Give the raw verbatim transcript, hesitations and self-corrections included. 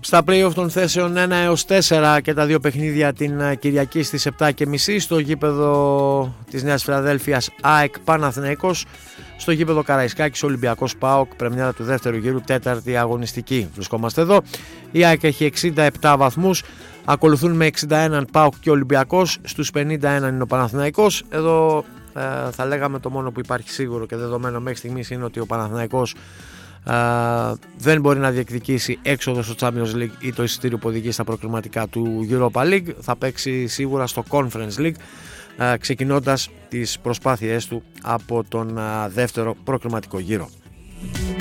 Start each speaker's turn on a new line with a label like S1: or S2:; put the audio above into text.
S1: Στα play-off των θέσεων ένα έως τέσσερα και τα δύο παιχνίδια την Κυριακή στις επτά και μισή στο γήπεδο της Νέας Φιλαδέλφειας ΑΕΚ Παναθηναϊκός, στο γήπεδο Καραϊσκάκης Ολυμπιακός ΠΑΟΚ, πρεμιέρα του δεύτερου γύρου, τέταρτη αγωνιστική. Βρισκόμαστε εδώ. Η ΑΕΚ έχει εξήντα επτά βαθμούς, ακολουθούν με εξήντα ένα ΠΑΟΚ και Ολυμπιακός, στους πενήντα ένα είναι ο Παναθηναϊκός. Εδώ ε, θα λέγαμε το μόνο που υπάρχει σίγουρο και δεδομένο μέχρι στιγμής είναι ότι ο Παναθηναϊκός Uh, δεν μπορεί να διεκδικήσει έξοδο στο Champions League ή το εισιτήριο που οδηγεί στα προκριματικά του Europa League. Θα παίξει σίγουρα στο Conference League, uh, ξεκινώντας τις προσπάθειές του από τον uh, δεύτερο προκριματικό γύρο.